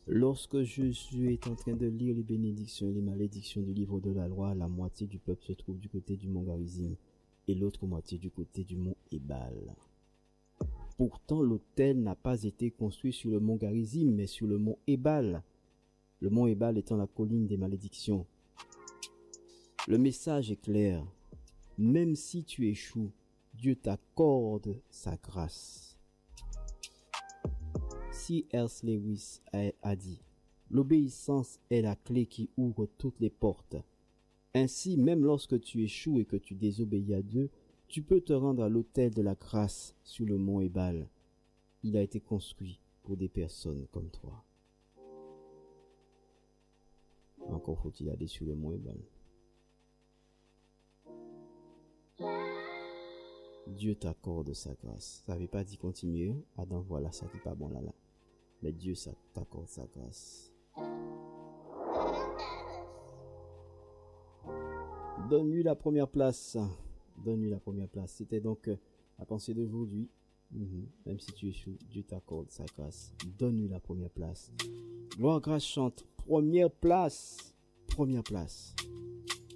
Lorsque Josué est en train de lire les bénédictions et les malédictions du livre de la loi, la moitié du peuple se trouve du côté du mont Garizim et l'autre moitié du côté du mont Ébal. Pourtant, l'autel n'a pas été construit sur le mont Garizim, mais sur le mont Ébal. Le mont Ébal étant la colline des malédictions. Le message est clair. Même si tu échoues, Dieu t'accorde sa grâce. C.S. Lewis a dit, l'obéissance est la clé qui ouvre toutes les portes. Ainsi, même lorsque tu échoues et que tu désobéis à Dieu, tu peux te rendre à l'autel de la grâce sur le mont Ébal. Il a été construit pour des personnes comme toi. Encore faut-il aller sur le mont Ébal. Dieu t'accorde sa grâce. Ça n'avait pas dit continuer. Adam, voilà, ça n'est pas bon là. Mais Dieu t'accorde sa grâce. Donne-lui la première place. Donne-lui la première place. C'était donc la pensée d'aujourd'hui. Même si tu échoues, Dieu t'accorde sa grâce. Donne-lui la première place. Gloire, grâce, chante. Première place. Première place.